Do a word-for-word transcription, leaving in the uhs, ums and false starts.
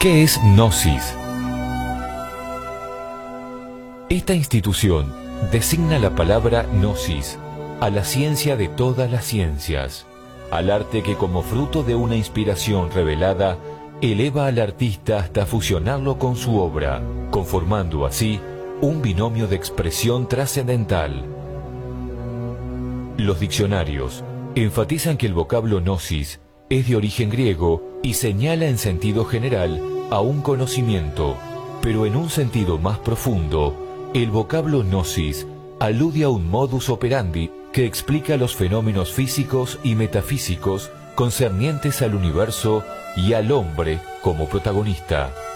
¿Qué es Gnosis? Esta institución designa la palabra Gnosis a la ciencia de todas las ciencias, al arte que como fruto de una inspiración revelada eleva al artista hasta fusionarlo con su obra, conformando así un binomio de expresión trascendental. Los diccionarios enfatizan que el vocablo gnosis es de origen griego y señala en sentido general a un conocimiento, pero en un sentido más profundo, el vocablo gnosis alude a un modus operandi que explica los fenómenos físicos y metafísicos concernientes al universo y al hombre como protagonista.